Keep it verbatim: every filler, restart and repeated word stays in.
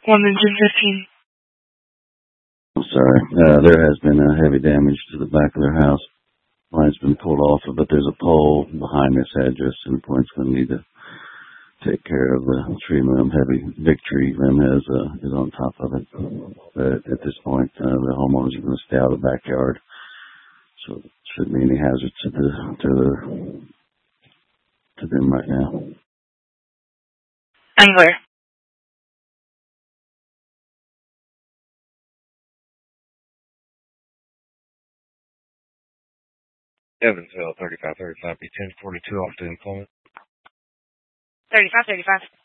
one engine fifteen. I'm sorry. Uh, there has been uh, heavy damage to the back of their house. Line's been pulled off, but there's a pole behind this address, and the point's going to need to take care of the tree limb. Heavy big tree limb has uh, is on top of it. But at this point, uh, the homeowners are going to stay out of the backyard, so there shouldn't be any hazards to the to the to them right now. And where? Evansville, thirty-five thirty-five, be ten forty-two off to employment. thirty-five thirty-five.